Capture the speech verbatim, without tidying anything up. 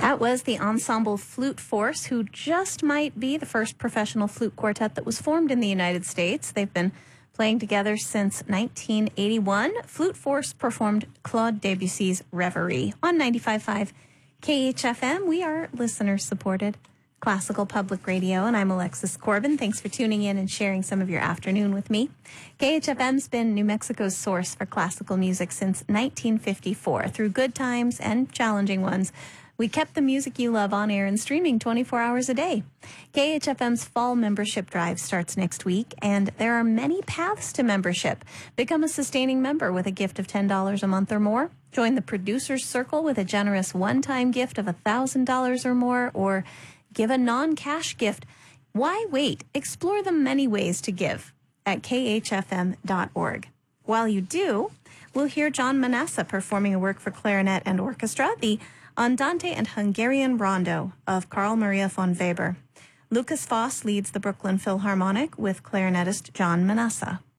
That was the Ensemble Flute Force, who just might be the first professional flute quartet that was formed in the United States. They've been playing together since nineteen eighty-one. Flute Force performed Claude Debussy's Reverie on ninety-five point five K H F M. We are listener-supported classical public radio, and I'm Alexis Corbin. Thanks for tuning in and sharing some of your afternoon with me. K H F M's been New Mexico's source for classical music since nineteen fifty-four. Through good times and challenging ones, we kept the music you love on air and streaming twenty-four hours a day. K H F M's fall membership drive starts next week, and there are many paths to membership. Become a sustaining member with a gift of ten dollars a month or more. Join the Producer's Circle with a generous one-time gift of one thousand dollars or more, or give a non-cash gift. Why wait? Explore the many ways to give at k h f m dot org. While you do, we'll hear John Manassa performing a work for clarinet and orchestra, the Andante and Hungarian Rondo of Carl Maria von Weber. Lucas Foss leads the Brooklyn Philharmonic with clarinetist John Manassa.